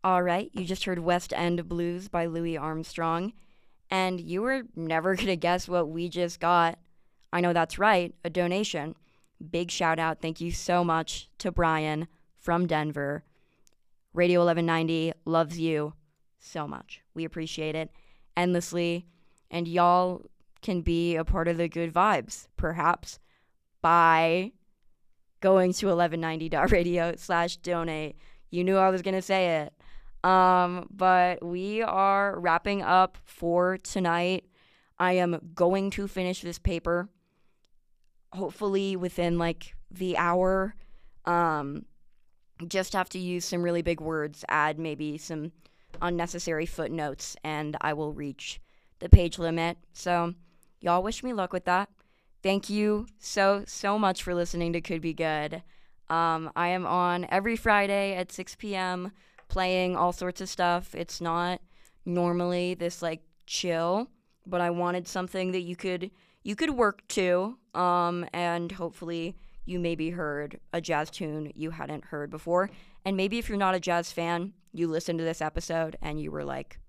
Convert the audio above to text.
All right, you just heard West End Blues by Louis Armstrong, and you were never going to guess what we just got. I know that's right, a donation. Big shout out, thank you so much to Brian from Denver. Radio 1190 loves you so much. We appreciate it endlessly, and y'all can be a part of the good vibes, perhaps, by going to 1190.radio/donate. You knew I was going to say it. But we are wrapping up for tonight. I am going to finish this paper, hopefully within like the hour. Just have to use some really big words, add maybe some unnecessary footnotes, and I will reach the page limit. So, y'all wish me luck with that. Thank you so much for listening to Could Be Good. I am on every Friday at 6 p.m. playing all sorts of stuff. It's not normally this like chill, but I wanted something that you could work to, and hopefully you maybe heard a jazz tune you hadn't heard before. And maybe if you're not a jazz fan, you listened to this episode and you were like,